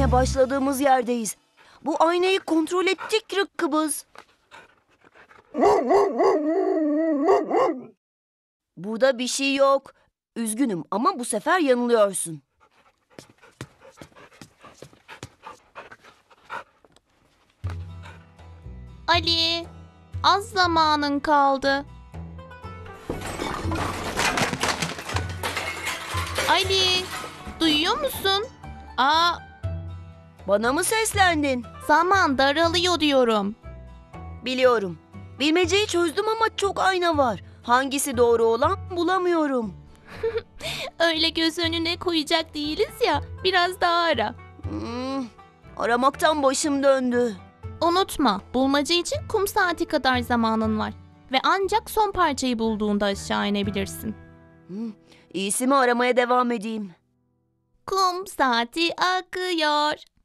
yine başladığımız yerdeyiz. Bu aynayı kontrol ettik Rıkkıbız. Burada bir şey yok. Üzgünüm ama bu sefer yanılıyorsun. Ali, az zamanın kaldı. Ali, duyuyor musun? Bana mı seslendin? Zaman daralıyor diyorum. Biliyorum. Bilmeceyi çözdüm ama çok ayna var. Hangisi doğru olan bulamıyorum. Öyle göz önüne koyacak değiliz ya, biraz daha ara. Aramaktan başım döndü. Unutma, bulmaca için kum saati kadar zamanın var. Ve ancak son parçayı bulduğunda aşağı inebilirsin. İyisi mi aramaya devam edeyim? Kum saati akıyor,